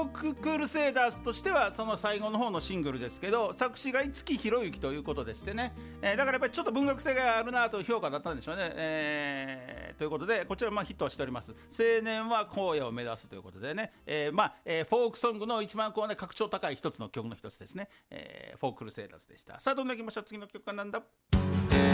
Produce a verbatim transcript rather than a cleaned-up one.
ククルセイダーズとしてはその最後の方のシングルですけど、作詞が五木ひろゆきということでしてね、えー、だからやっぱりちょっと文学性があるなという評価だったんでしょうね、えー、ということでこちらまあヒットはしております。青年は荒野を目指すということでね、えー、まあ、えー、フォークソングの一番こうね格調高い一つの曲の一つですね、えー、フォーククルセイダーズでした。さあどんな気持ちは次の曲はなんだ。